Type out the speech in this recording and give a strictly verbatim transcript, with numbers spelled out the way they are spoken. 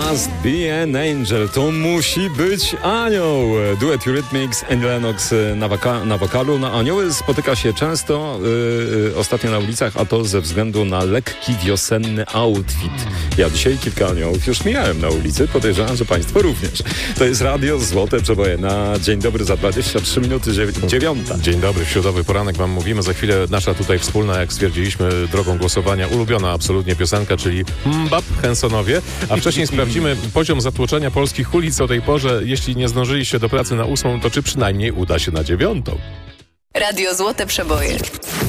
Must be an angel. To musi być anioł. Duet Eurythmics, Annie Lennox na, woka- na wokalu. No, anioły spotyka się często yy, ostatnio na ulicach, a to ze względu na lekki wiosenny outfit. Ja dzisiaj kilka aniołów już mijałem na ulicy. Podejrzewam, że państwo również. To jest Radio Złote Przeboje na Dzień Dobry za dwadzieścia trzy minuty dziew- dziewiąta. Dzień dobry, środowy poranek wam mówimy. Za chwilę nasza tutaj wspólna, jak stwierdziliśmy, drogą głosowania, ulubiona absolutnie piosenka, czyli Mbap Hensonowie. A wcześniej sprawdzimy poziom zatłoczenia polskich ulic o tej porze. Jeśli nie zdążyliście do pracy na ósmą, to czy przynajmniej uda się na dziewiątą. Radio Złote Przeboje.